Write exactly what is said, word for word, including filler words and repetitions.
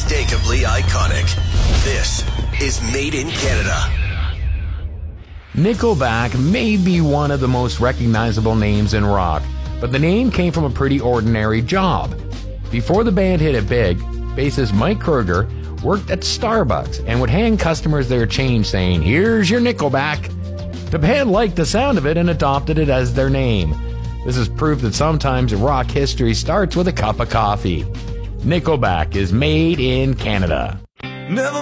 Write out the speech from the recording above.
unmistakably iconic. This is Made in Canada. Nickelback may be one of the most recognizable names in rock, but the name came from a pretty ordinary job. Before the band hit it big, bassist Mike Kruger worked at Starbucks and would hand customers their change saying, "Here's your Nickelback." The band liked the sound of it and adopted it as their name. This is proof that sometimes rock history starts with a cup of coffee. Nickelback is Made in Canada. Never